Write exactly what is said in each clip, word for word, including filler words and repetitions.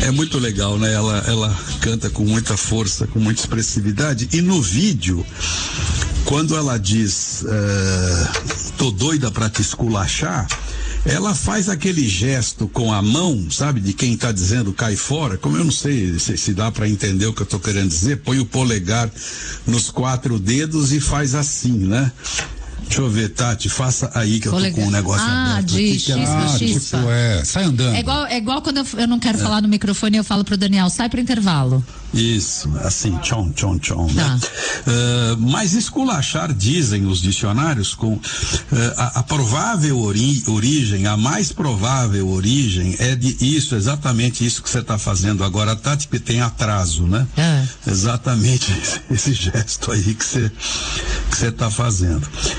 É muito legal, né? Ela, ela canta com muita força, com muita expressividade. E no vídeo, quando ela diz, uh, tô doida pra te esculachar, ela faz aquele gesto com a mão, sabe, de quem tá dizendo cai fora. Como eu não sei se, se dá para entender o que eu tô querendo dizer, põe o polegar nos quatro dedos e faz assim, né? Deixa eu ver, Tati, faça aí que eu tô com um negócio ah, aberto. de aqui, chispa, ah, chispa. tipo, é, sai andando. É igual, é igual quando eu, eu não quero é. falar no microfone e eu falo pro Daniel, sai pro intervalo. Isso, assim, tchon, tchon, tchon, tá. né? Uh, mas esculachar, dizem os dicionários, com uh, a, a provável ori, origem, a mais provável origem é de isso, exatamente isso que você está fazendo agora, Tati, que tem atraso, né? É. Exatamente esse, esse gesto aí que você que você está fazendo.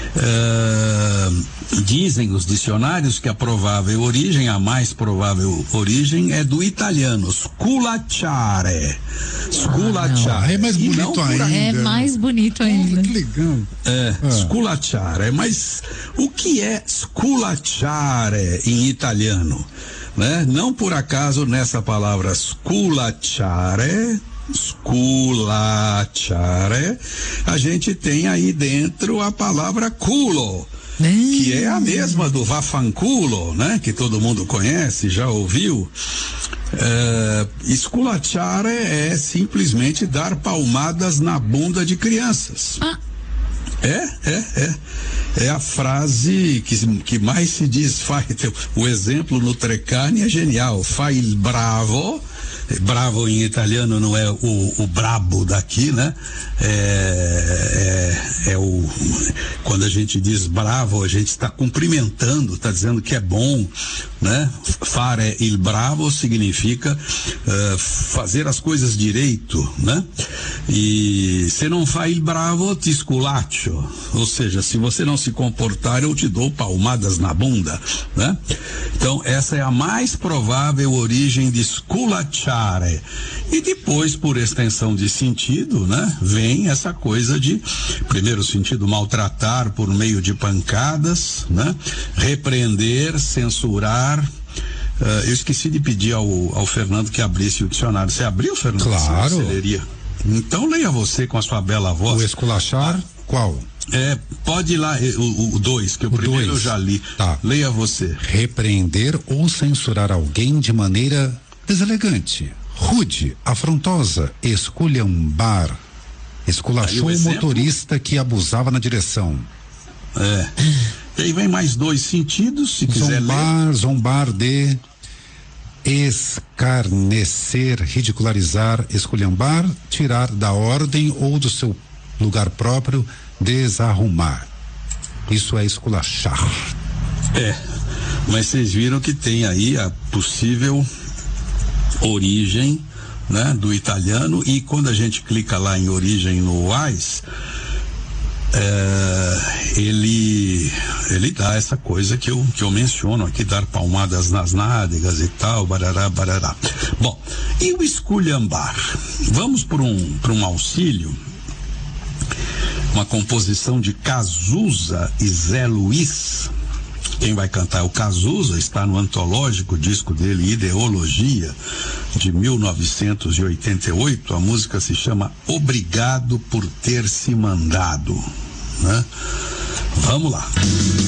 Uh, dizem os dicionários que a provável origem, a mais provável origem é do italiano, sculacciare. Sculacciare. Ah, é mais bonito ainda. É mais bonito ainda. Oh, que legal. É, ah. Sculacciare. Mas o que é sculacciare em italiano? Né? Não por acaso nessa palavra sculacciare, sculacciare, a gente tem aí dentro a palavra culo, que é a mesma do vafanculo, né? Que todo mundo conhece, já ouviu. É, esculachare é simplesmente dar palmadas na bunda de crianças. Ah. É, é, é. É a frase que, que mais se diz, faz, o exemplo no Treccani é genial, fai il bravo. Bravo em italiano não é o, o brabo daqui, né? É, é, é o, quando a gente diz bravo, a gente está cumprimentando, está dizendo que é bom, né? Fare il bravo significa uh, fazer as coisas direito, né? E se não faz il bravo, ti sculaccio, ou seja, se você não se comportar, eu te dou palmadas na bunda, né? Então, essa é a mais provável origem de sculacciare. E depois, por extensão de sentido, né, vem essa coisa de, primeiro sentido, maltratar por meio de pancadas, né, repreender, censurar. Uh, eu esqueci de pedir ao, ao Fernando que abrisse o dicionário. Você abriu, Fernando? Claro. Você então leia você com a sua bela voz. O esculachar, qual? É, pode ir lá, o dois, que o, o primeiro dois. Eu já li. Tá. Leia você. Repreender ou censurar alguém de maneira deselegante, rude, afrontosa, esculhambar. Esculachou o motorista que abusava na direção. É. E aí vem mais dois sentidos, se quiser zombar, ler. Zombar de escarnecer, ridicularizar, esculhambar, tirar da ordem ou do seu lugar próprio, desarrumar. Isso é esculachar. É, mas vocês viram que tem aí a possível origem, né, do italiano, e quando a gente clica lá em origem no Wise, é, ele ele dá essa coisa que eu, que eu menciono aqui, dar palmadas nas nádegas e tal, barará, barará. Bom, e o esculhambar? Vamos por um, por um auxílio, uma composição de Cazuza e Zé Luiz. Quem vai cantar é o Cazuza, está no antológico disco dele, Ideologia, de mil novecentos e oitenta e oito. A música se chama Obrigado por Ter Se Mandado, né? Vamos lá.